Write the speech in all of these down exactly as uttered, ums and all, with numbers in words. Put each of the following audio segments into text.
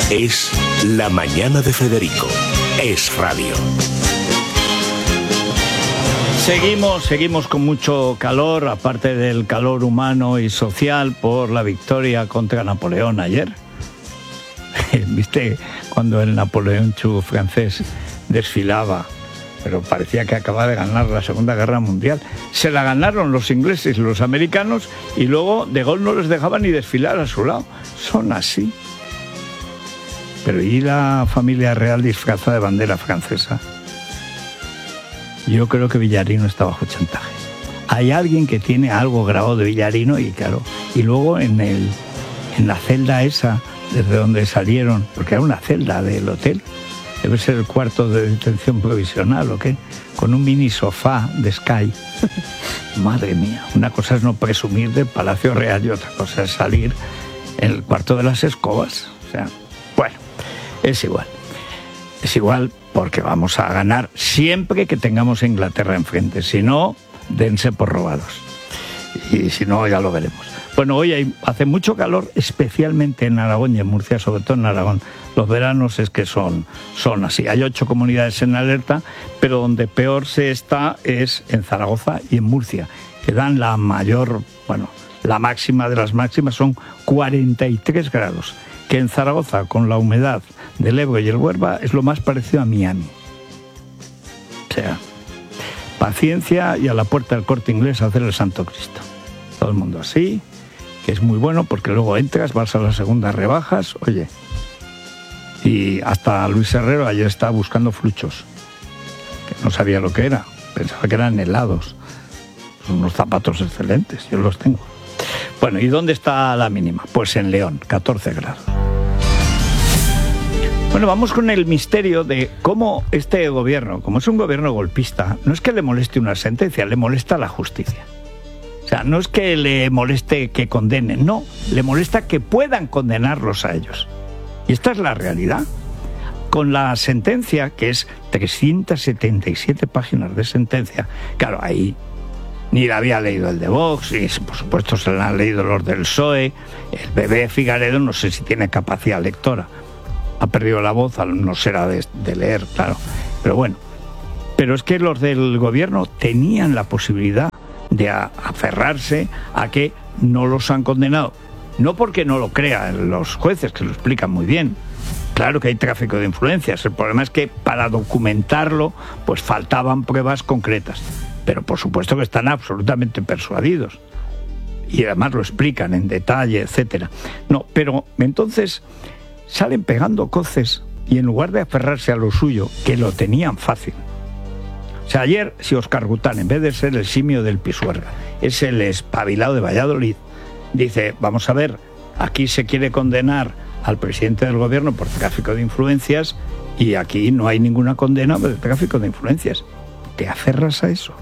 Es La Mañana de Federico. Es radio. Seguimos, seguimos con mucho calor, aparte del calor humano y social por la victoria contra Napoleón ayer. ¿Viste cuando el Napoleón Chu francés desfilaba? Pero parecía que acababa de ganar la Segunda Guerra Mundial. Se la ganaron los ingleses y los americanos y luego de Gaulle no les dejaban ni desfilar a su lado. Son así. Pero ¿y la familia real disfrazada de bandera francesa? Yo creo que Villarino está bajo chantaje. Hay alguien que tiene algo grabado de Villarino y claro, y luego en el en la celda esa desde donde salieron, porque era una celda del hotel, debe ser el cuarto de detención provisional o qué, con un mini sofá de Sky. Madre mía, una cosa es no presumir del Palacio Real y otra cosa es salir en el cuarto de las escobas. O sea, bueno, es igual. Es igual porque vamos a ganar siempre que tengamos a Inglaterra enfrente. Si no, dense por robados. Y si no, ya lo veremos. Bueno, hoy hay, hace mucho calor, especialmente en Aragón y en Murcia, sobre todo en Aragón. Los veranos es que son, son así. Hay ocho comunidades en alerta, pero donde peor se está es en Zaragoza y en Murcia, que dan la mayor, bueno, la máxima de las máximas son cuarenta y tres grados. Que en Zaragoza, con la humedad del Ebro y el Huelva, es lo más parecido a Miami. O sea, paciencia y a la puerta del Corte Inglés a hacer el Santo Cristo. Todo el mundo así, que es muy bueno porque luego entras, vas a las segundas rebajas, oye. Y hasta Luis Herrero ayer estaba buscando fluchos, que no sabía lo que era, pensaba que eran helados. Son unos zapatos excelentes, yo los tengo. Bueno, ¿y dónde está la mínima? Pues en León, catorce grados. Bueno, vamos con el misterio de cómo este gobierno, como es un gobierno golpista, no es que le moleste una sentencia, le molesta la justicia. O sea, no es que le moleste que condenen, no, le molesta que puedan condenarlos a ellos. Y esta es la realidad. Con la sentencia, que es trescientas setenta y siete páginas de sentencia, claro, ahí ni la había leído el de Vox, y por supuesto se la han leído los del P S O E, el bebé Figaredo no sé si tiene capacidad lectora. Ha perdido la voz, no será de, de leer, claro. Pero bueno, pero es que los del gobierno tenían la posibilidad de a, aferrarse a que no los han condenado. No porque no lo crean los jueces, que lo explican muy bien. Claro que hay tráfico de influencias. El problema es que para documentarlo, pues faltaban pruebas concretas. Pero por supuesto que están absolutamente persuadidos. Y además lo explican en detalle, etcétera. No, pero entonces salen pegando coces y en lugar de aferrarse a lo suyo, que lo tenían fácil. O sea, ayer, si Óscar Gután, en vez de ser el simio del Pisuerga, es el espabilado de Valladolid, dice, vamos a ver, aquí se quiere condenar al presidente del gobierno por tráfico de influencias y aquí no hay ninguna condena de tráfico de influencias. ¿Te aferras a eso?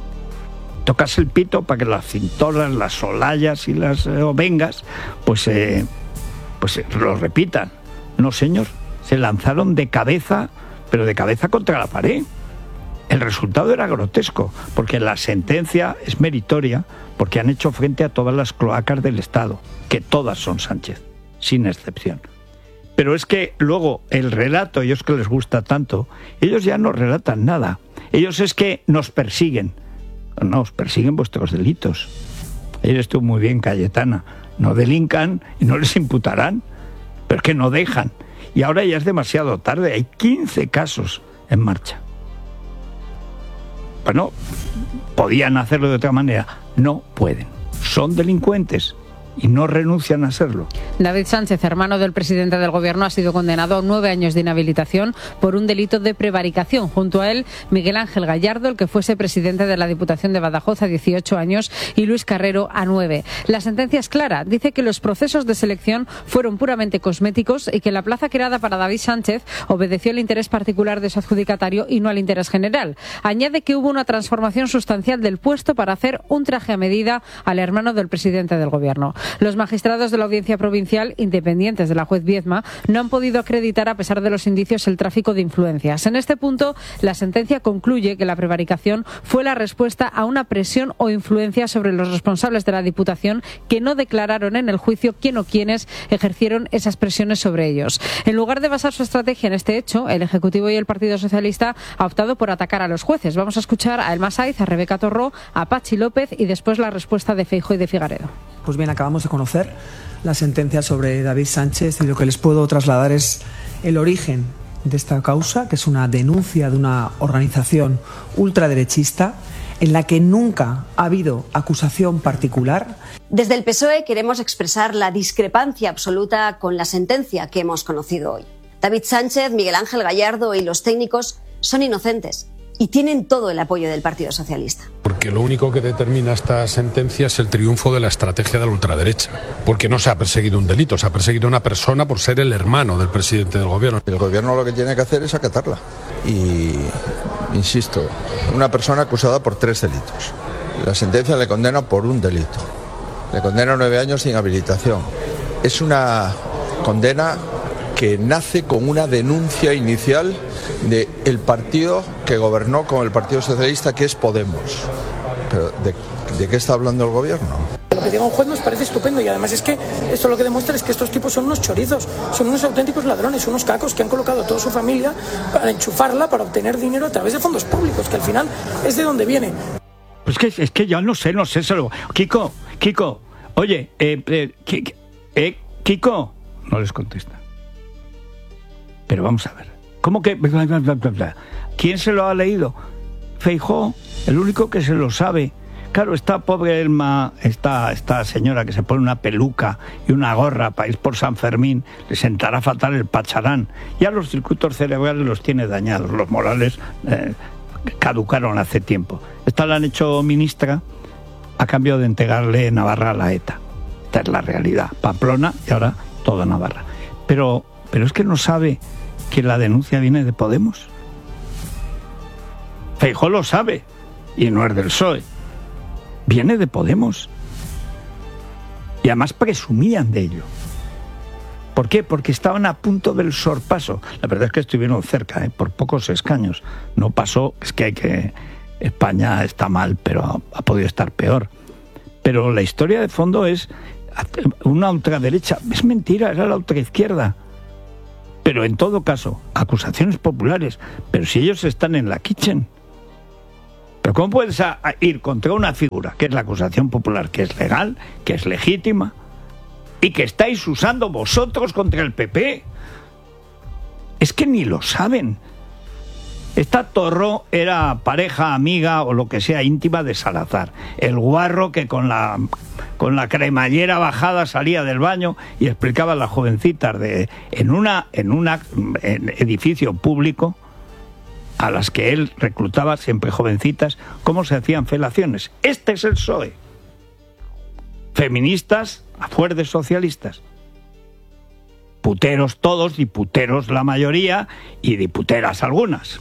Tocas el pito para que las cintoras, las solayas y las eh, ovengas, pues, eh, pues eh, lo repitan. No, señor, se lanzaron de cabeza, pero de cabeza contra la pared. El resultado era grotesco, porque la sentencia es meritoria, porque han hecho frente a todas las cloacas del Estado, que todas son Sánchez, sin excepción. Pero es que luego el relato, ellos que les gusta tanto, ellos ya no relatan nada. Ellos es que nos persiguen. No, os persiguen vuestros delitos. Ayer estuvo muy bien Cayetana. No delincan y no les imputarán, pero es que no dejan. Y ahora ya es demasiado tarde, hay quince casos en marcha. Bueno, podían hacerlo de otra manera. No pueden. Son delincuentes y no renuncian a serlo. David Sánchez, hermano del presidente del gobierno, ha sido condenado a nueve años de inhabilitación por un delito de prevaricación. Junto a él, Miguel Ángel Gallardo, el que fuese presidente de la Diputación de Badajoz, a dieciocho años, y Luis Carrero, a nueve. La sentencia es clara. Dice que los procesos de selección fueron puramente cosméticos y que la plaza creada para David Sánchez obedeció al interés particular de su adjudicatario y no al interés general. Añade que hubo una transformación sustancial del puesto para hacer un traje a medida al hermano del presidente del gobierno. Los magistrados de la Audiencia Provincial, independientes de la juez Viedma, no han podido acreditar, a pesar de los indicios, el tráfico de influencias. En este punto, la sentencia concluye que la prevaricación fue la respuesta a una presión o influencia sobre los responsables de la Diputación que no declararon en el juicio quién o quiénes ejercieron esas presiones sobre ellos. En lugar de basar su estrategia en este hecho, el Ejecutivo y el Partido Socialista ha optado por atacar a los jueces. Vamos a escuchar a Elma Saiz, a Rebeca Torró, a Pachi López y después la respuesta de Feijóo y de Figaredo. Pues bien, acabamos de conocer la sentencia sobre David Sánchez y lo que les puedo trasladar es el origen de esta causa, que es una denuncia de una organización ultraderechista en la que nunca ha habido acusación particular. Desde el P S O E queremos expresar la discrepancia absoluta con la sentencia que hemos conocido hoy. David Sánchez, Miguel Ángel Gallardo y los técnicos son inocentes y tienen todo el apoyo del Partido Socialista. Porque lo único que determina esta sentencia es el triunfo de la estrategia de la ultraderecha. Porque no se ha perseguido un delito, se ha perseguido a una persona por ser el hermano del presidente del gobierno. El gobierno lo que tiene que hacer es acatarla. Y, insisto, una persona acusada por tres delitos. La sentencia le condena por un delito. Le condena nueve años sin habilitación. Es una condena que nace con una denuncia inicial del partido que gobernó con el Partido Socialista, que es Podemos. Pero ¿de, de qué está hablando el gobierno? Lo que diga un juez nos parece estupendo y además es que esto lo que demuestra es que estos tipos son unos chorizos, son unos auténticos ladrones, unos cacos que han colocado a toda su familia para enchufarla, para obtener dinero a través de fondos públicos, que al final es de donde viene. Pues que, es que yo no sé, no sé, solo... Kiko, Kiko, oye, eh, eh, eh, Kiko, no les contesta. Pero vamos a ver, ¿cómo que...? ¿Quién se lo ha leído? Feijóo, el único que se lo sabe. Claro, esta pobre Elma, esta, esta señora que se pone una peluca y una gorra para ir por San Fermín, le sentará fatal el pacharán. Ya los circuitos cerebrales los tiene dañados, los morales eh, caducaron hace tiempo. Esta la han hecho ministra a cambio de entregarle Navarra a la ETA. Esta es la realidad. Pamplona y ahora toda Navarra. Pero, pero es que no sabe que la denuncia viene de Podemos. Feijóo lo sabe y no es del P S O E. Viene de Podemos. Y además presumían de ello. ¿Por qué? Porque estaban a punto del sorpaso. La verdad es que estuvieron cerca, ¿eh? Por pocos escaños. No pasó, es que hay que... España está mal, pero ha, ha podido estar peor. Pero la historia de fondo es una ultraderecha. Es mentira, era la ultraizquierda. Pero en todo caso, acusaciones populares. Pero si ellos están en la kitchen. ¿Pero cómo puedes a, a ir contra una figura que es la acusación popular, que es legal, que es legítima, y que estáis usando vosotros contra el P P? Es que ni lo saben. Esta Torró era pareja, amiga o lo que sea íntima de Salazar. El guarro que con la, con la cremallera bajada salía del baño y explicaba a las jovencitas de, en una en un edificio público a las que él reclutaba, siempre jovencitas, cómo se hacían felaciones. Este es el P S O E. Feministas a fuer de socialistas. Puteros todos, diputeros la mayoría y diputeras algunas.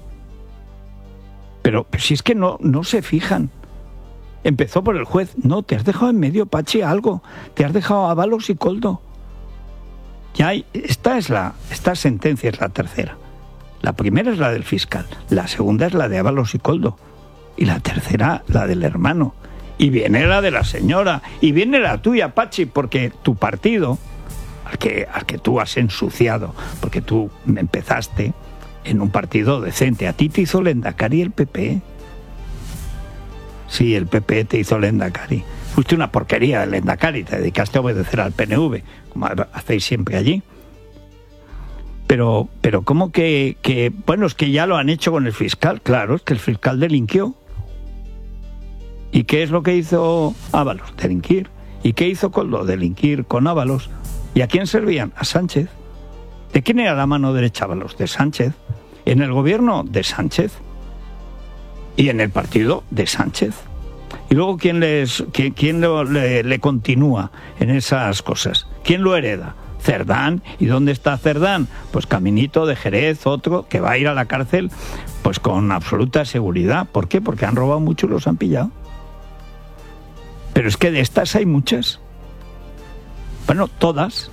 Pero, pero si es que no, no se fijan. Empezó por el juez. No, te has dejado en medio, Pachi, algo. Te has dejado a Ábalos y Koldo. Ya hay, esta es la, esta sentencia es la tercera. La primera es la del fiscal, la segunda es la de Ábalos y Koldo, y la tercera la del hermano, y viene la de la señora, y viene la tuya, Pachi, porque tu partido, al que, al que tú has ensuciado, porque tú empezaste en un partido decente, a ti te hizo Lendakari el P P. Sí, el P P te hizo Lendakari. Fuiste una porquería del Lendakari, te dedicaste a obedecer al P N V, como hacéis siempre allí. Pero, pero ¿cómo que, que...? Bueno, es que ya lo han hecho con el fiscal. Claro, es que el fiscal delinquió. ¿Y qué es lo que hizo Ábalos? Delinquir. ¿Y qué hizo Koldo? Delinquir con Ábalos. ¿Y a quién servían? A Sánchez. ¿De quién era la mano derecha Ábalos? De Sánchez. En el gobierno, de Sánchez. Y en el partido, de Sánchez. Y luego, ¿quién, les, quién, quién lo, le, le continúa en esas cosas? ¿Quién lo hereda? Cerdán. ¿Y dónde está Cerdán? Pues caminito de Jerez, otro que va a ir a la cárcel pues con absoluta seguridad. ¿Por qué? Porque han robado mucho y los han pillado. Pero es que de estas hay muchas. Bueno, todas.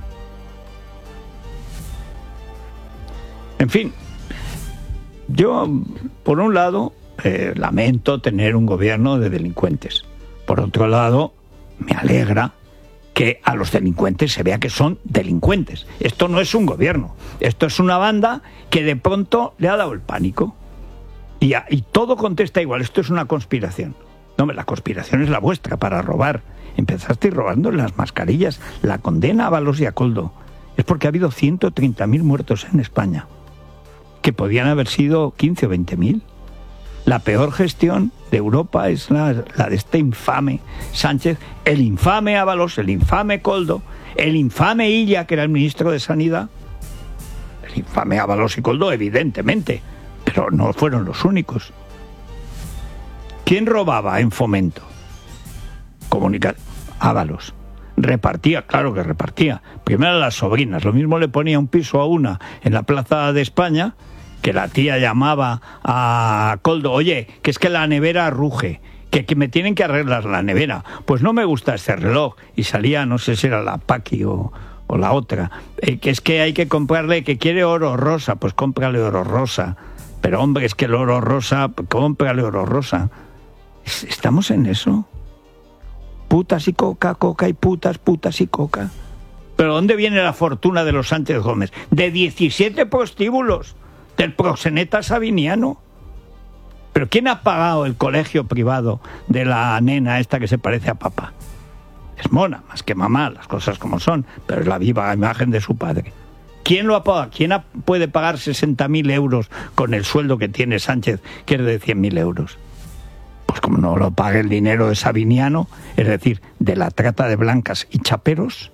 En fin, yo, por un lado, eh, lamento tener un gobierno de delincuentes. Por otro lado, me alegra que a los delincuentes se vea que son delincuentes. Esto no es un gobierno, esto es una banda que de pronto le ha dado el pánico. Y, a, y todo contesta igual, esto es una conspiración. No, la conspiración es la vuestra para robar. Empezasteis robando las mascarillas. La condena a Ábalos y a Koldo es porque ha habido ciento treinta mil muertos en España, que podían haber sido quince o veinte mil. La peor gestión de Europa es la, la de este infame Sánchez, el infame Ábalos, el infame Koldo, el infame Illa, que era el ministro de Sanidad. El infame Ábalos y Koldo, evidentemente, pero no fueron los únicos. ¿Quién robaba en Fomento? Comunicar. Ábalos. Repartía, claro que repartía. Primero a las sobrinas. Lo mismo le ponía un piso a una en la Plaza de España, que la tía llamaba a Koldo, oye, que es que la nevera ruge, que, que me tienen que arreglar la nevera. Pues no me gusta este reloj. Y salía, no sé si era la Paqui o, o la otra, eh, que es que hay que comprarle, que quiere oro rosa, pues cómprale oro rosa. Pero hombre, es que el oro rosa, pues cómprale oro rosa. ¿Estamos en eso? Putas y coca, coca y putas, putas y coca. ¿Pero dónde viene la fortuna de los Sánchez Gómez? De diecisiete prostíbulos del proxeneta sabiniano. ¿Pero quién ha pagado el colegio privado de la nena esta que se parece a papá? Es mona, más que mamá, las cosas como son, pero es la viva imagen de su padre. ¿Quién lo ha pagado? ¿Quién ha, puede pagar sesenta mil euros con el sueldo que tiene Sánchez, que es de cien mil euros? Pues como no lo pague el dinero de Sabiniano, es decir, de la trata de blancas y chaperos.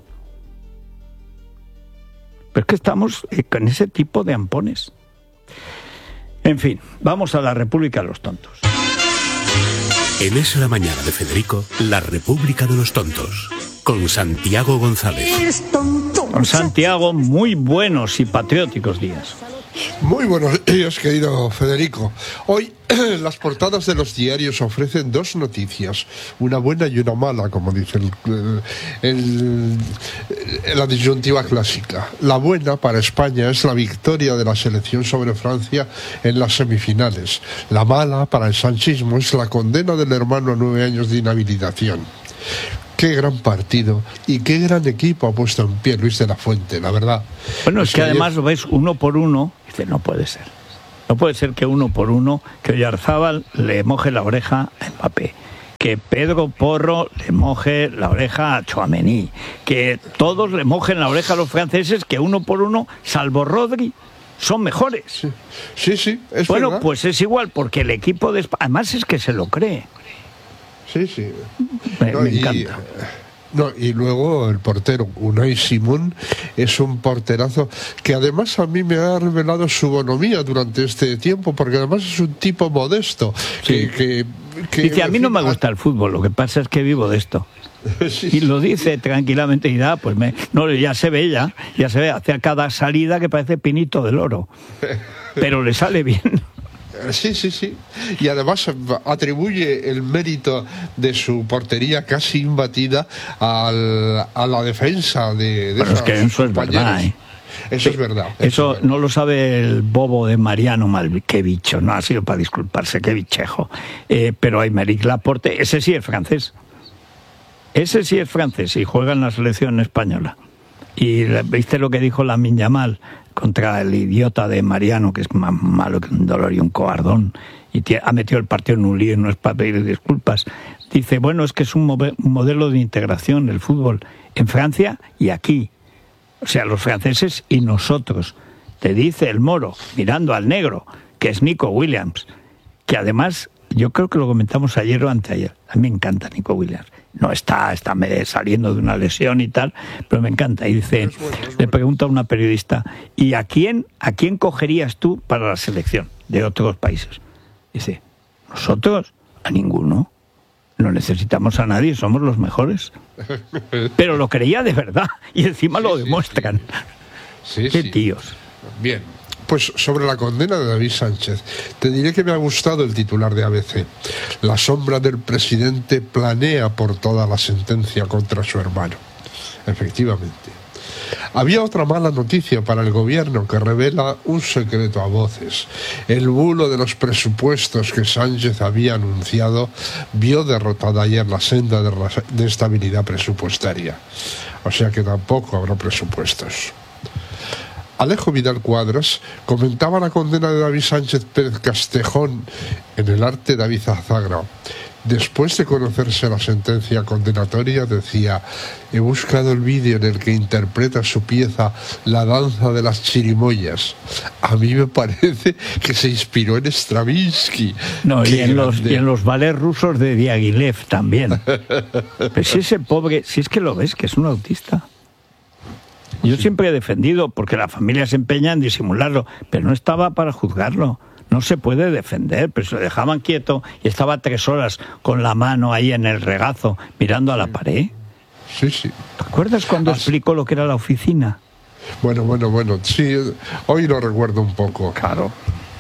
Pero es que estamos con ese tipo de ampones. En fin, vamos a la República de los Tontos. En Es la Mañana de Federico, la República de los Tontos, con Santiago González. Con Santiago, muy buenos y patrióticos días. Muy buenos días, querido Federico. Hoy las portadas de los diarios ofrecen dos noticias, una buena y una mala, como dice el, el, el, la disyuntiva clásica. La buena para España es la victoria de la selección sobre Francia en las semifinales. La mala para el sanchismo es la condena del hermano a nueve años de inhabilitación. Qué gran partido y qué gran equipo ha puesto en pie Luis de la Fuente, la verdad. Bueno, es, es que, que además ayer... lo ves uno por uno, y dice, no puede ser. No puede ser que uno por uno, que Oyarzábal le moje la oreja a Mbappé, que Pedro Porro le moje la oreja a Tchouaméni, que todos le mojen la oreja a los franceses, que uno por uno, salvo Rodri, son mejores. Sí, sí, sí, es bueno, verdad. Pues es igual, porque el equipo de España, además es que se lo cree. Sí, sí. Me, no, me y, encanta. No, y luego el portero, Unai Simón, es un porterazo que además a mí me ha revelado su bonomía durante este tiempo, porque además es un tipo modesto. Sí. Que, que, que, dice, a mí no me gusta el fútbol, lo que pasa es que vivo de esto. Sí, y lo dice tranquilamente y da, pues me, no, ya se ve ya, ya se ve, hace cada salida que parece Pinito del Oro. Pero le sale bien. Sí, sí, sí. Y además atribuye el mérito de su portería casi imbatida al, a la defensa de, de Pero es que eso es verdad, ¿eh? Eso es verdad. Eso, eso es verdad. No lo sabe el bobo de Mariano Malvi. Qué bicho, no ha sido para disculparse, qué bichejo. Eh, pero Aymeric Laporte, ese sí es francés. Ese sí es francés y juega en la selección española. Y viste lo que dijo Lamine Yamal contra el idiota de Mariano, que es más malo que un dolor y un cobardón, y ha metido el partido en un lío y no es para pedir disculpas. Dice, bueno, es que es un, un modelo de integración el fútbol en Francia y aquí. O sea, los franceses y nosotros. Te dice el moro, mirando al negro, que es Nico Williams, que además, yo creo que lo comentamos ayer o anteayer, a mí me encanta Nico Williams. No está, está saliendo de una lesión y tal, pero me encanta. Y dice, es bueno, es bueno. Le pregunta a una periodista, ¿y a quién, a quién cogerías tú para la selección de otros países? Dice, ¿nosotros? A ninguno. No necesitamos a nadie, somos los mejores. Pero lo creía de verdad, y encima sí, lo demuestran. Sí, Qué sí. tíos. Bien. Pues sobre la condena de David Sánchez, te diré que me ha gustado el titular de A B C. La sombra del presidente planea por toda la sentencia contra su hermano. efectivamente. Había otra mala noticia para el gobierno que revela un secreto a voces. El bulo de los presupuestos que Sánchez había anunciado vio derrotada ayer la senda de, de estabilidad presupuestaria. O sea que tampoco habrá presupuestos. Alejo Vidal Cuadras comentaba la condena de David Sánchez Pérez Castejón en El arte David Azagra. Después de conocerse la sentencia condenatoria, decía: he buscado el vídeo en el que interpreta su pieza La danza de las chirimoyas. A mí me parece que se inspiró en Stravinsky. No, y en, los, y en los ballets rusos de Diaghilev también. Pero si ese pobre, si es que lo ves, que es un autista. Yo siempre he defendido, porque la familia se empeña en disimularlo, pero no estaba para juzgarlo. No se puede defender, pero se lo dejaban quieto y estaba tres horas con la mano ahí en el regazo, mirando a la pared. Sí, sí. ¿Te acuerdas cuando Así. explicó lo que era la oficina? Bueno, bueno, bueno, sí, hoy lo recuerdo un poco. Claro.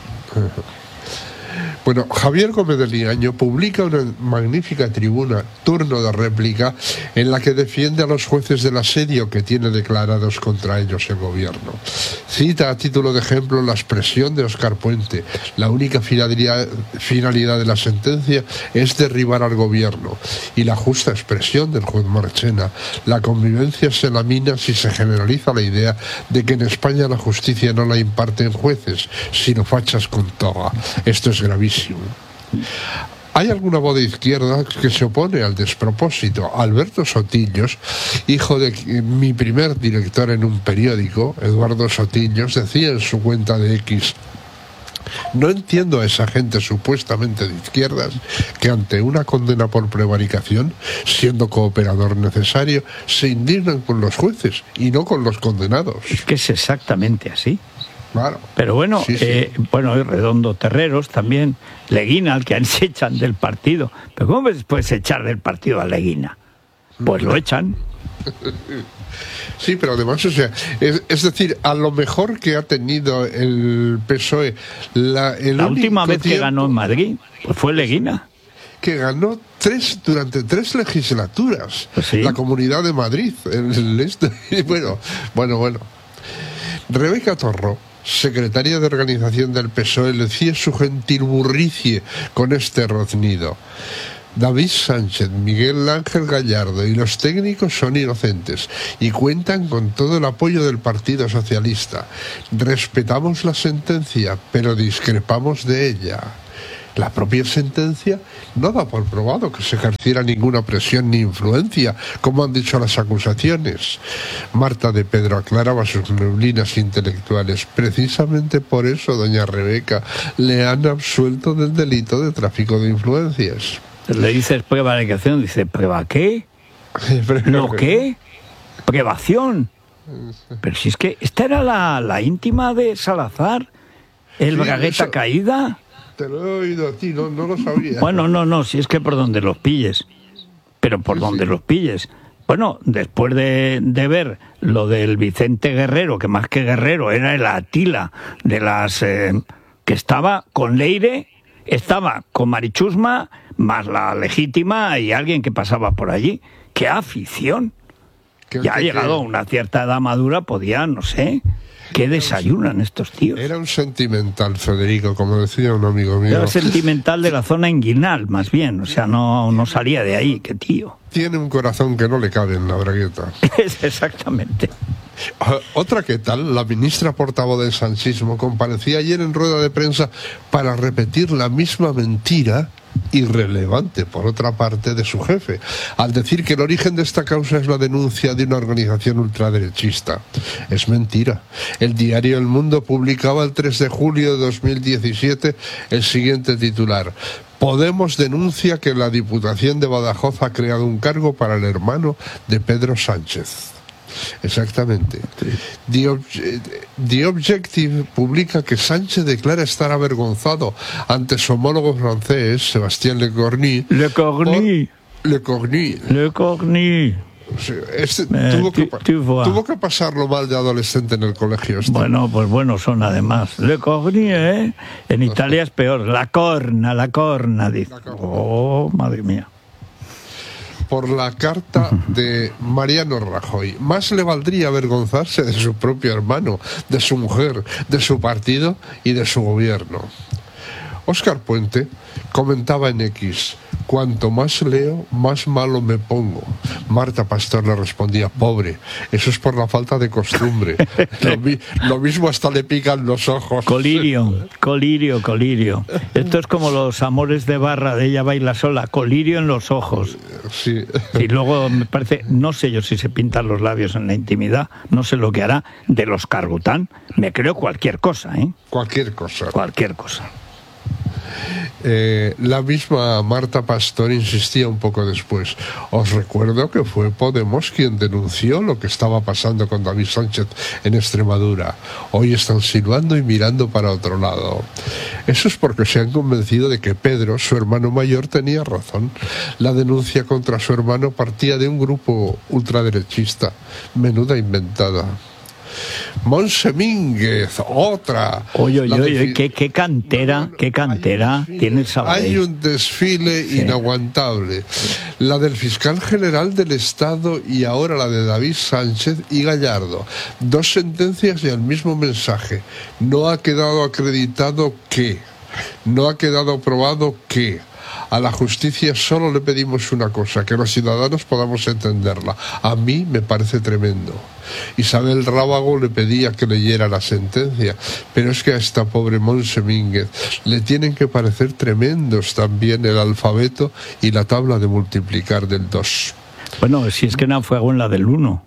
Bueno, Javier Gómez del Liaño publica una magnífica tribuna, Turno de réplica, en la que defiende a los jueces del asedio que tiene declarados contra ellos el gobierno. Cita a título de ejemplo la expresión de Óscar Puente: la única finalidad, finalidad de la sentencia es derribar al gobierno. Y la justa expresión del juez Marchena: la convivencia se lamina si se generaliza la idea de que en España la justicia no la imparten jueces, sino fachas con toga. Esto es gravísimo. Hay alguna voz de izquierda que se opone al despropósito. Alberto Sotillos, hijo de mi primer director en un periódico, Eduardo Sotillos, decía en su cuenta de X: no entiendo a esa gente supuestamente de izquierdas que ante una condena por prevaricación, siendo cooperador necesario, se indignan con los jueces y no con los condenados. Es que es exactamente así. Claro. Pero bueno, sí, sí. Eh, bueno, y Redondo Terreros también, Leguina, al que se echan del partido. Pero ¿cómo puedes echar del partido a Leguina? Pues lo echan. Sí, pero además, o sea, es, es decir, a lo mejor que ha tenido el P S O E la, el la última vez que tiempo... ganó en Madrid, pues fue Leguina. Que ganó tres durante tres legislaturas. Pues sí. La Comunidad de Madrid. El, el este, bueno, bueno, bueno. Rebeca Torro, secretaria de organización del P S O E, decía su gentil burricie con este roznido: David Sánchez, Miguel Ángel Gallardo y los técnicos son inocentes y cuentan con todo el apoyo del Partido Socialista. Respetamos la sentencia, pero discrepamos de ella. La propia sentencia no da por probado que se ejerciera ninguna presión ni influencia, como han dicho las acusaciones. Marta de Pedro aclaraba sus neblinas intelectuales. Precisamente por eso, doña Rebeca, le han absuelto del delito de tráfico de influencias. Le dices prevaricación, dice: ¿prueba qué? ¿Lo qué? ¿Privación? Pero si es que esta era la, la íntima de Salazar, el sí, Bragueta eso... Caída. Te lo he oído a ti, no, no lo sabía. Bueno, no, no, si es que por donde los pilles. Pero por sí, donde sí. los pilles. Bueno, después de, de ver lo del Vicente Guerrero, que más que Guerrero era el Atila de las... Eh, que estaba con Leire, estaba con Marichusma, más la legítima y alguien que pasaba por allí. ¡Qué afición! ¿Qué, ya qué, ha llegado qué? a una cierta edad madura, podía, no sé... ¿Qué desayunan estos tíos? Era un sentimental, Federico, como decía un amigo mío. Era sentimental de la zona inguinal, más bien. O sea, no, no salía de ahí, qué tío. Tiene un corazón que no le cabe en la bragueta. Exactamente. Otra que tal, la ministra portavoz del sanchismo comparecía ayer en rueda de prensa para repetir la misma mentira, irrelevante por otra parte, de su jefe, al decir que el origen de esta causa es la denuncia de una organización ultraderechista. Es mentira. El diario El Mundo publicaba el tres de julio de dos mil diecisiete el siguiente titular: Podemos denuncia que la Diputación de Badajoz ha creado un cargo para el hermano de Pedro Sánchez. Exactamente. The, Obje- The Objective publica que Sánchez declara estar avergonzado ante su homólogo francés, Sébastien Lecornu. Le Cornu. Le Cornu. Le Cornu. Sí, este Eh, tuvo, que, tu- tu vois. tuvo que pasarlo mal de adolescente en el colegio. Este. Bueno, pues bueno son además. Le Cornu, ¿eh? En Italia es peor. La corna, la corna, dice. La corna. Oh, madre mía. por la carta de Mariano Rajoy. Más le valdría avergonzarse de su propio hermano, de su mujer, de su partido y de su gobierno. Óscar Puente comentaba en X: cuanto más leo, más malo me pongo. Marta Pastor le respondía: pobre, eso es por la falta de costumbre. Lo, mi, lo mismo hasta le pican los ojos. Colirio, colirio, colirio. Esto es como los amores de Barra de Ella baila sola, colirio en los ojos. Sí. Y luego me parece, no sé yo si se pintan los labios en la intimidad, no sé lo que hará. De los Carbután me creo cualquier cosa, ¿eh? Cualquier cosa. Cualquier cosa. Eh, la misma Marta Pastor insistía un poco después: os recuerdo que fue Podemos quien denunció lo que estaba pasando con David Sánchez en Extremadura. Hoy están silbando y mirando para otro lado. Eso es porque se han convencido de que Pedro, su hermano mayor, tenía razón. La denuncia contra su hermano partía de un grupo ultraderechista. Menuda inventada. Montse Mínguez, otra. Oye, oye, oye, qué, qué cantera, qué cantera tiene el Sabadell. Hay un desfile sí. inaguantable. La del fiscal general del Estado y ahora la de David Sánchez y Gallardo. Dos sentencias y el mismo mensaje. No ha quedado acreditado que, no ha quedado probado que. A la justicia solo le pedimos una cosa: que los ciudadanos podamos entenderla. A mí me parece tremendo. Isabel Rábago le pedía que leyera la sentencia, pero es que a esta pobre Montse Mínguez le tienen que parecer tremendos también el alfabeto y la tabla de multiplicar del dos. Bueno, si es que naufragó en la del uno.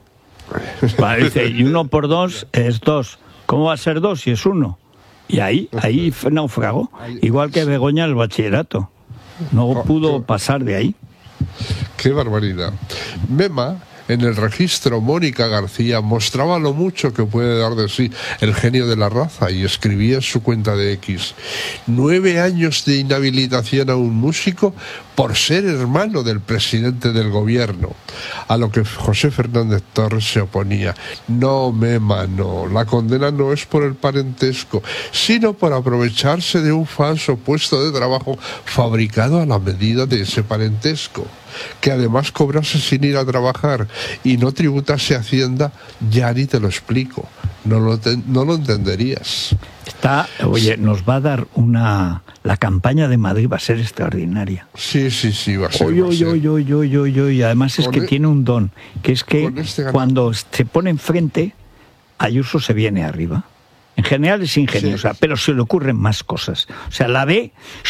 Dice, y uno por dos es dos. ¿Cómo va a ser dos si es uno? Y ahí, ahí naufragó. Igual que Begoña el bachillerato. No pudo pasar de ahí. ¡Qué barbaridad! Mema, en el registro Mónica García, mostraba lo mucho que puede dar de sí el genio de la raza y escribía en su cuenta de X: nueve años de inhabilitación a un músico por ser hermano del presidente del gobierno. A lo que José Fernández Torres se oponía: no, Mema, no, la condena no es por el parentesco, sino por aprovecharse de un falso puesto de trabajo fabricado a la medida de ese parentesco. Que además cobrase sin ir a trabajar y no tributase Hacienda, ya ni te lo explico. No lo, te, no lo entenderías. Está, oye, nos va a dar una... La campaña de Madrid va a ser extraordinaria. Sí, sí, sí, va a ser. Oye, oye, oye, oye, oye, oye, oye. Además es que el, tiene un don, que es que este cuando se pone enfrente, Ayuso se viene arriba. En general es ingeniosa, sí. Pero se le ocurren más cosas. O sea, la ve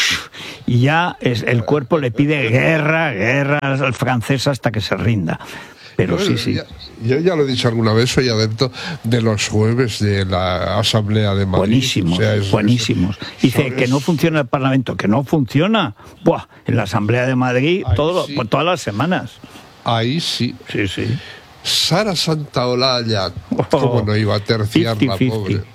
y ya es, el cuerpo le pide guerra, guerra al francés hasta que se rinda. Pero yo, sí, sí. Ya, yo ya lo he dicho alguna vez, soy adepto de los jueves de la Asamblea de Madrid. Buenísimos, o sea, es, buenísimos. Es, Dice ¿sabes? Que no funciona el Parlamento, que no funciona. Buah, en la Asamblea de Madrid todo, sí. Por todas las semanas. Ahí sí. Sí, sí. Sara Santaolalla, oh, cómo no iba a terciar la pobre.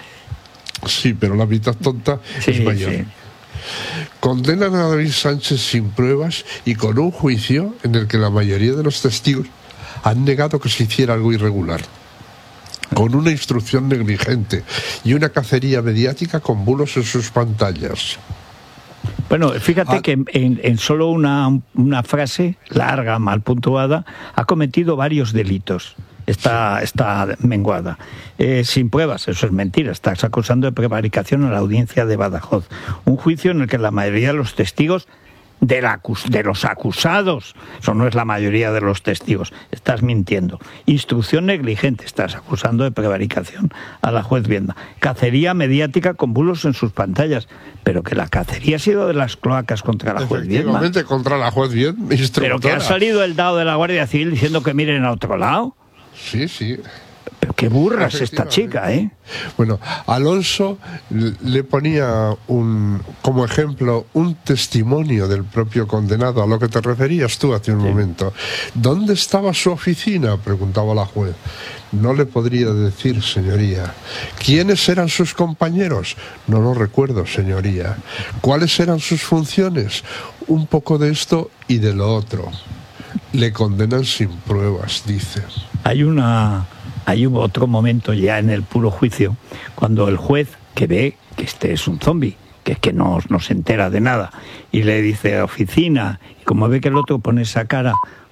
Sí, pero la mitad tonta sí, es mayor. Sí. Condenan a David Sánchez sin pruebas y con un juicio en el que la mayoría de los testigos han negado que se hiciera algo irregular, con una instrucción negligente y una cacería mediática con bulos en sus pantallas. Bueno, fíjate ah. que en, en solo una, una frase larga, mal puntuada, ha cometido varios delitos. Está, está menguada. Eh, sin pruebas, eso es mentira. Estás acusando de prevaricación a la audiencia de Badajoz. Un juicio en el que la mayoría de los testigos, de, la, de los acusados, eso no es la mayoría de los testigos, estás mintiendo. Instrucción negligente, estás acusando de prevaricación a la juez Vienda. Cacería mediática con bulos en sus pantallas. Pero que la cacería ha sido de las cloacas contra la juez Vienda. Efectivamente, contra la juez Vienda. Pero que ha salido el dado de la Guardia Civil diciendo que miren a otro lado. Sí, sí. Pero qué burra es esta chica, ¿eh? Bueno, Alonso le ponía un, como ejemplo un testimonio del propio condenado, a lo que te referías tú hace un sí. momento. ¿Dónde estaba su oficina?, preguntaba la juez. No le podría decir, señoría. ¿Quiénes eran sus compañeros? No lo recuerdo, señoría. ¿Cuáles eran sus funciones? Un poco de esto y de lo otro. Le condenan sin pruebas, dice. Hay una, hay otro momento ya en el puro juicio, cuando el juez, que ve que este es un zombi, que es que no, no se entera de nada, y le dice oficina, y como ve que el otro pone esa cara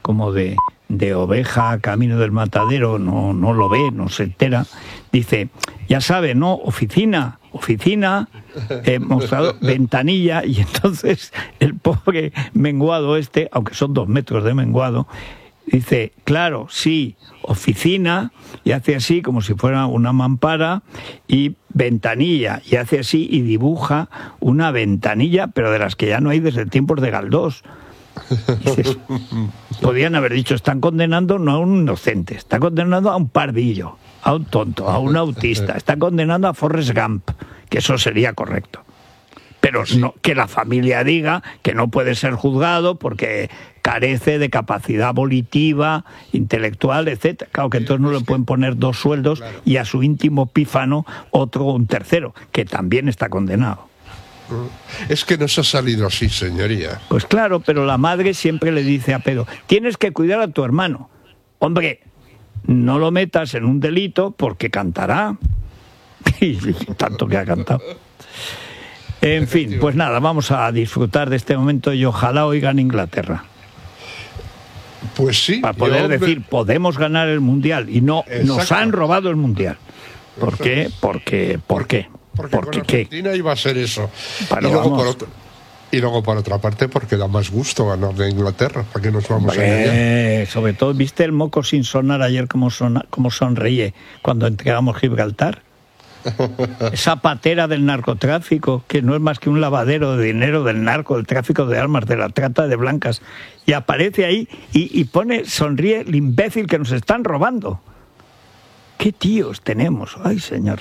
como de, de oveja camino del matadero, no, no lo ve, no se entera. Dice, ya sabe, ¿no? Oficina, oficina, eh, mostrador, ventanilla, y entonces el pobre menguado este, aunque son dos metros de menguado, dice, claro, sí, oficina, y hace así como si fuera una mampara, y ventanilla, y hace así y dibuja una ventanilla, pero de las que ya no hay desde tiempos de Galdós. Dices, podían haber dicho, están condenando no a un inocente, están condenando a un pardillo, a un tonto, a un autista, están condenando a Forrest Gump, que eso sería correcto. Pero no, que la familia diga que no puede ser juzgado porque carece de capacidad volitiva, intelectual, etcétera. Claro que entonces no le pueden poner dos sueldos y a su íntimo pífano otro, un tercero, que también está condenado. Es que nos ha salido así, señoría. Pues claro, pero la madre siempre le dice a Pedro, tienes que cuidar a tu hermano. Hombre, no lo metas en un delito porque cantará. Y tanto que ha cantado. En fin, pues nada, vamos a disfrutar de este momento y ojalá oigan Inglaterra. Pues sí. Para poder yo decir, me... podemos ganar el Mundial y no, Exacto. nos han robado el Mundial. ¿Por qué? Porque, ¿por qué? Porque Porque con Argentina ¿qué? iba a ser eso. Pero y, luego vamos. por otro, y luego por otra parte porque da más gusto ganar de Inglaterra. ¿Para qué nos vamos Hombre, a engañar? sobre todo, ¿viste el moco sin sonar ayer como, sona, como sonríe cuando entregamos Gibraltar? Esa patera del narcotráfico, que no es más que un lavadero de dinero del narco, del tráfico de armas, de la trata de blancas, y aparece ahí y, y pone, sonríe el imbécil que nos están robando. ¿Qué tíos tenemos? Ay, señor.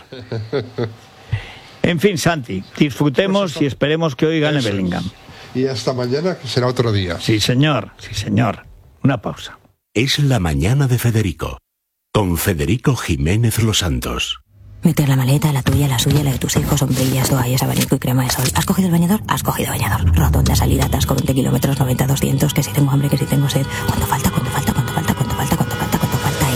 En fin, Santi, disfrutemos pues y esperemos que hoy gane Bellingham. Y hasta mañana, que será otro día. Sí, señor, sí, señor. Una pausa. Es la mañana de Federico, con Federico Jiménez Los Santos. Meter la maleta, la tuya, la suya, la de tus hijos, sombrillas, toallas, abanico y crema de sol. ¿Has cogido el bañador? Has cogido bañador. Rotonda, salida, atasco, veinte kilómetros, noventa, doscientos, que si tengo hambre, que si tengo sed. ¿Cuánto falta? ¿Cuánto falta? ¿Cuánto falta? ¿Cuánto falta? ¿Cuánto falta? ¿Cuánto falta?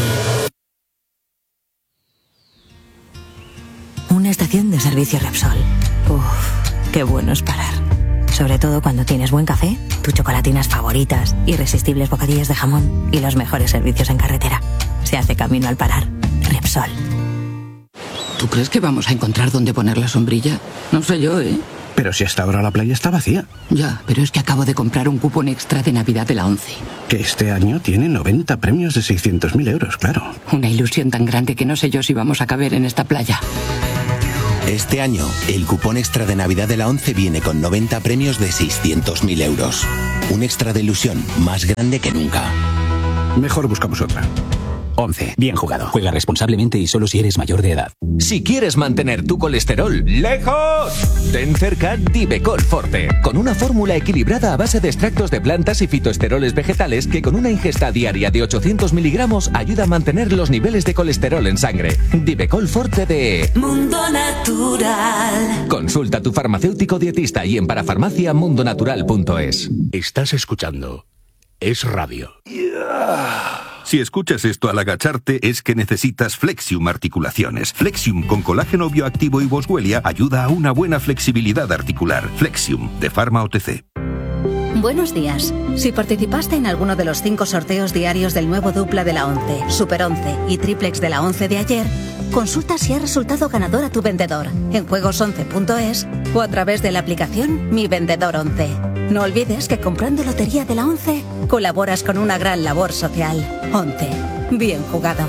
Y... una estación de servicio Repsol. Uff, qué bueno es parar. Sobre todo cuando tienes buen café, tus chocolatinas favoritas, irresistibles bocadillas de jamón y los mejores servicios en carretera. Se hace camino al parar. Repsol. ¿Tú crees que vamos a encontrar dónde poner la sombrilla? No sé yo, ¿eh? Pero si hasta ahora la playa está vacía. Ya, pero es que acabo de comprar un cupón extra de Navidad de la ONCE. Que este año tiene noventa premios de seiscientos mil euros, claro. Una ilusión tan grande que no sé yo si vamos a caber en esta playa. Este año, el cupón extra de Navidad de la ONCE viene con noventa premios de seiscientos mil euros. Un extra de ilusión más grande que nunca. Mejor buscamos otra. once. Bien jugado. Juega responsablemente y solo si eres mayor de edad. Si quieres mantener tu colesterol lejos, ten cerca Divecol Forte, con una fórmula equilibrada a base de extractos de plantas y fitoesteroles vegetales que con una ingesta diaria de ochocientos miligramos ayuda a mantener los niveles de colesterol en sangre. Divecol Forte de Mundo Natural. Consulta a tu farmacéutico dietista y en parafarmacia mundo natural punto es. Estás escuchando Es Radio. Si escuchas esto al agacharte es que necesitas Flexium Articulaciones. Flexium con colágeno bioactivo y boswellia ayuda a una buena flexibilidad articular. Flexium, de Pharma O T C. Buenos días. Si participaste en alguno de los cinco sorteos diarios del nuevo dupla de la ONCE, Super once y Triplex de la ONCE de ayer, consulta si ha resultado ganador a tu vendedor en juegos once punto es o a través de la aplicación Mi Vendedor once. No olvides que comprando Lotería de la ONCE colaboras con una gran labor social. ONCE. Bien jugado.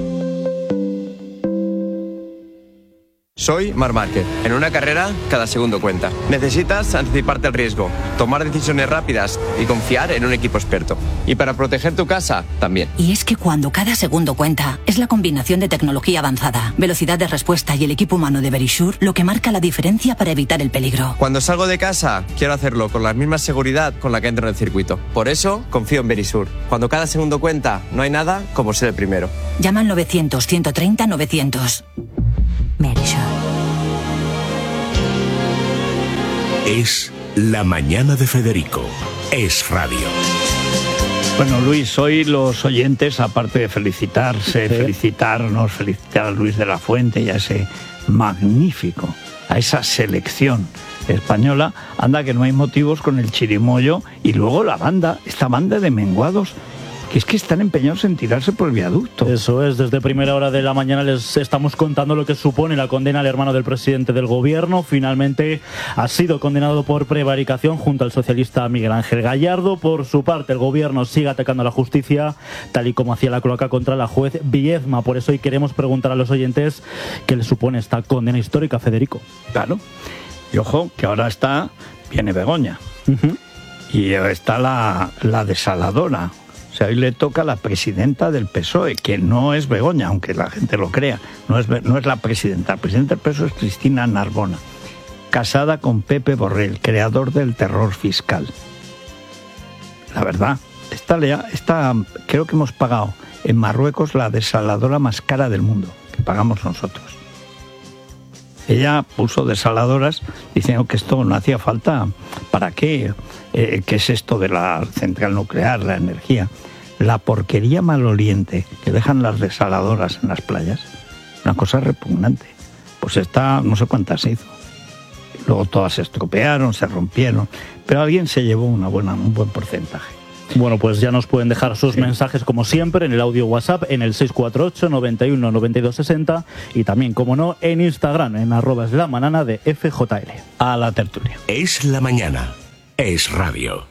Soy Marc Márquez. En una carrera, cada segundo cuenta. Necesitas anticiparte al riesgo, tomar decisiones rápidas y confiar en un equipo experto. Y para proteger tu casa, también. Y es que cuando cada segundo cuenta, es la combinación de tecnología avanzada, velocidad de respuesta y el equipo humano de Verisure lo que marca la diferencia para evitar el peligro. Cuando salgo de casa, quiero hacerlo con la misma seguridad con la que entro en el circuito. Por eso, confío en Verisure. Cuando cada segundo cuenta, no hay nada como ser el primero. Llama al novecientos, ciento treinta, novecientos. Verisure. Es la mañana de Federico. Es Radio. Bueno, Luis, hoy los oyentes, aparte de felicitarse, felicitarnos, felicitar a Luis de la Fuente y a ese magnífico, a esa selección española, anda que no hay motivos con el chirimoyo y luego la banda, esta banda de menguados, que es que están empeñados en tirarse por el viaducto. Eso es, desde primera hora de la mañana les estamos contando lo que supone la condena al hermano del presidente del gobierno. Finalmente ha sido condenado por prevaricación junto al socialista Miguel Ángel Gallardo. Por su parte, el gobierno sigue atacando a la justicia, tal y como hacía la cloaca contra la juez Viedma. Por eso hoy queremos preguntar a los oyentes qué les supone esta condena histórica, Federico. Claro, y ojo, que ahora está, viene Begoña, uh-huh. y está la, la desaladora. O sea, hoy le toca a la presidenta del P S O E, que no es Begoña, aunque la gente lo crea. No es, no es la presidenta. La presidenta del P S O E es Cristina Narbona, casada con Pepe Borrell, creador del terror fiscal. La verdad, esta, esta creo que hemos pagado en Marruecos la desaladora más cara del mundo, que pagamos nosotros. Ella puso desaladoras diciendo que esto no hacía falta. ¿Para qué? Eh, ¿Qué es esto de la central nuclear, la energía? La porquería maloliente que dejan las desaladoras en las playas, una cosa repugnante. Pues esta, no sé cuántas hizo. Luego todas se estropearon, se rompieron, pero alguien se llevó una buena, un buen porcentaje. Bueno, pues ya nos pueden dejar sus sí. mensajes como siempre en el audio WhatsApp en el seis cuatro ocho, noventa y uno, noventa y dos sesenta y también, como no, en Instagram en arroba es la manana de F J L. A la tertulia. Es la mañana. Es radio.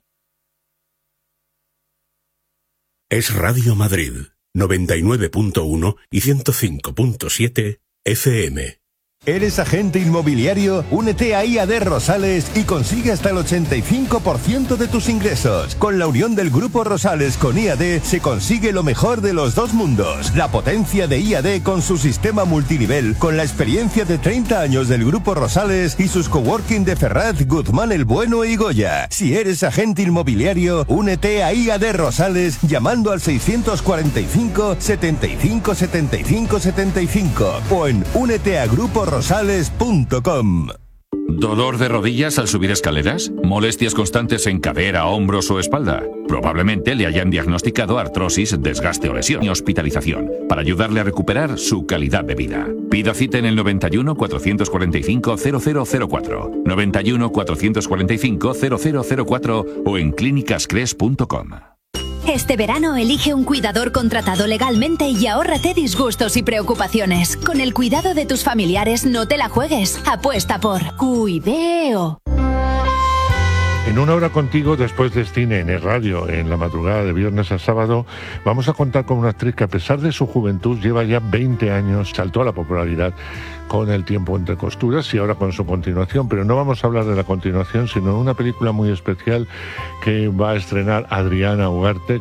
Es Radio Madrid, noventa y nueve punto uno y ciento cinco punto siete F M. ¿Eres agente inmobiliario? Únete a I A D Rosales y consigue hasta el ochenta y cinco por ciento de tus ingresos. Con la unión del Grupo Rosales con I A D se consigue lo mejor de los dos mundos. La potencia de I A D con su sistema multinivel, con la experiencia de treinta años del Grupo Rosales y sus coworking de Ferraz, Guzmán el Bueno y Goya. Si eres agente inmobiliario, únete a I A D Rosales llamando al seiscientos cuarenta y cinco, setenta y cinco, setenta y cinco, setenta y cinco o en únete a Grupo Rosales. rosales punto com. ¿Dolor de rodillas al subir escaleras? ¿Molestias constantes en cadera, hombros o espalda? Probablemente le hayan diagnosticado artrosis, desgaste o lesión y hospitalización para ayudarle a recuperar su calidad de vida. Pida cita en el noventa y uno, cuatrocientos cuarenta y cinco, cero cero cero cuatro, noventa y uno, cuatrocientos cuarenta y cinco, cero cero cero cuatro o en clínicas cres punto com. Este verano elige un cuidador contratado legalmente y ahórrate disgustos y preocupaciones. Con el cuidado de tus familiares no te la juegues. Apuesta por Cuideo. En una hora contigo, después de cine en el radio, en la madrugada de viernes a sábado, vamos a contar con una actriz que a pesar de su juventud lleva ya veinte años, saltó a la popularidad con El tiempo entre costuras y ahora con su continuación, pero no vamos a hablar de la continuación, sino de una película muy especial que va a estrenar Adriana Ugarte,